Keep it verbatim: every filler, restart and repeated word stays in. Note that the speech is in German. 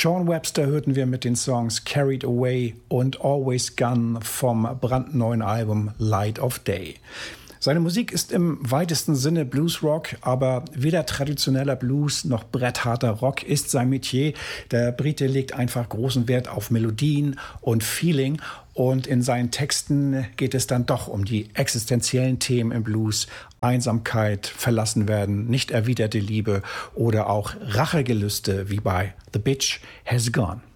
Sean Webster hörten wir mit den Songs Carried Away und Always Gone vom brandneuen Album Light of Day. Seine Musik ist im weitesten Sinne Bluesrock, aber weder traditioneller Blues noch brettharter Rock ist sein Metier. Der Brite legt einfach großen Wert auf Melodien und Feeling und in seinen Texten geht es dann doch um die existenziellen Themen im Blues. Einsamkeit, Verlassenwerden, nicht erwiderte Liebe oder auch Rachegelüste wie bei The Bitch Has Gone.